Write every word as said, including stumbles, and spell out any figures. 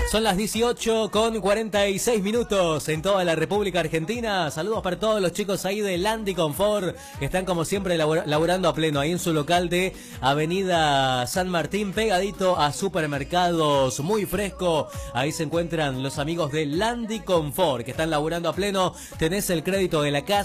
Son las dieciocho con cuarenta y seis minutos en toda la República Argentina. Saludos para todos los chicos ahí de Landy Confort, que están como siempre labor laburando a pleno ahí en su local de Avenida San Martín, pegadito a Supermercados Muy Fresco. Ahí se encuentran los amigos de Landy Confort, que están laburando a pleno. Tenés el crédito de la casa